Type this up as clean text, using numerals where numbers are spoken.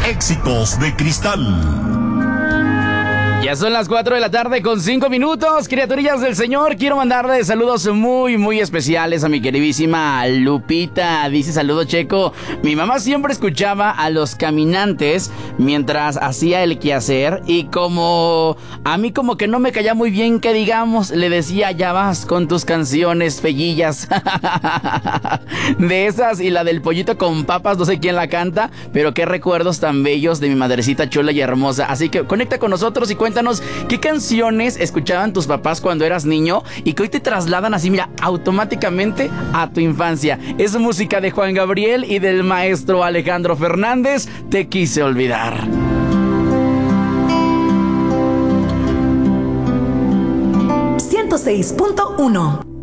Éxitos de Cristal. Ya son las 4 de la tarde con 5 minutos, criaturillas del Señor. Quiero mandarle saludos muy, muy especiales a mi queridísima Lupita. Dice: saludo, Checo. Mi mamá siempre escuchaba a Los Caminantes mientras hacía el quehacer, y como a mí como que no me caía muy bien que digamos, le decía: ya vas con tus canciones fellillas. De esas y la del pollito con papas, no sé quién la canta, pero qué recuerdos tan bellos de mi madrecita chula y hermosa. Así que conecta con nosotros y cuéntanos qué canciones escuchaban tus papás cuando eras niño y que hoy te trasladan así, mira, automáticamente a tu infancia. Es música de Juan Gabriel y del maestro Alejandro Fernández. Te quise olvidar. 106.1